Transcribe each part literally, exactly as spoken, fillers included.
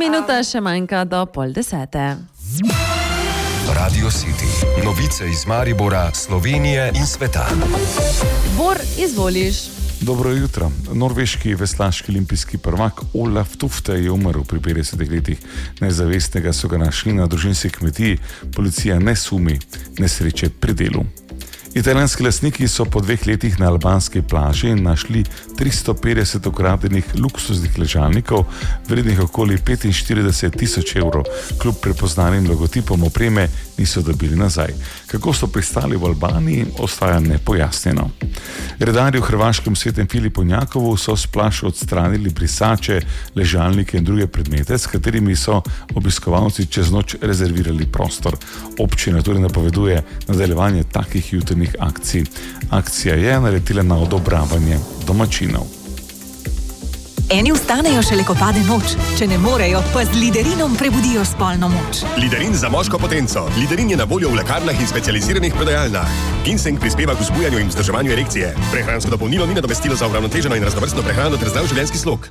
minuta še manjka do pol desete. Radio City. Novice iz Maribora, Slovenije in sveta. Bor, izvoliš. Dobro jutro. Norveški veslaški olimpijski prvak Olaf Tufte je umrl pri petdesetih letih. Nezavestnega so ga našli na družinski kmetiji. Policija ne sumi nesreče pri delu. Italijanski lastniki so po dveh letih na albanski plaži našli tristo petdeset ukradenih luksuznih ležalnikov, vrednih okoli petinštirideset tisoč evrov. Kljub prepoznanim logotipom opreme niso dobili nazaj. Kako so pristali v Albaniji, ostaja nepojasnjeno. Redarji v hrvaškem Svetem Filipu Njakovu so s plaž odstranili brisače, ležalnike in druge predmete, s katerimi so obiskovalci čez noč rezervirali prostor. Občina tudi napoveduje nadaljevanje takih jutrnih akcij. Akcija je naletela na odobravanje domačinov. Eni vstanejo šele, ko pade noč. Če ne morejo, pa z Liderinom prebudijo spolno moč. Liderin za moško potenco. Liderin je na voljo v lekarnah in specializiranih prodajalnah. Ginseng prispeva k vzbujanju in vzdrževanju erekcije. Prehransko dopolnilo ni nadomestilo za uravnoteženo in raznovrstno prehrano ter zdrav življenjski slog.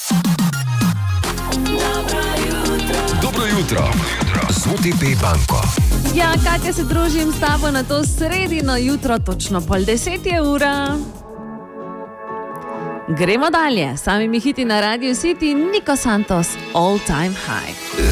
Dobro jutro. Z O T P banko. Ja, Katja, se družim s tabo na to sredino jutro, točno pol deset je ura. Gremo dalje, samimi hiti na Radio City, Nico Santos, All Time High.